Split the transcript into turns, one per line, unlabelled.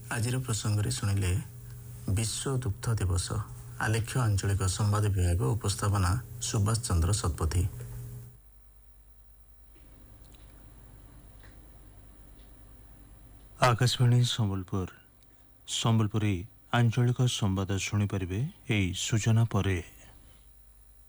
ଆଜିର ପ୍ରସଙ୍ଗରେ ଶୁଣିଲେ ବିଶ୍ୱ ଦୁଗ୍ଧ ଦିବସ ଆଲେଖ୍ୟ ଆଞ୍ଚଳିକ ସମ୍ବାଦ ବିଭାଗ ଉପସ୍ଥାପନା ସୁଭାଷ ଚନ୍ଦ୍ର ଶତପଥୀ।
ଆକାଶବାଣୀ ସମ୍ବଲପୁରୀ ଆଞ୍ଚଳିକ ସମ୍ବାଦ ଶୁଣିପାରିବେ ଏହି ସୂଚନା ପରେ।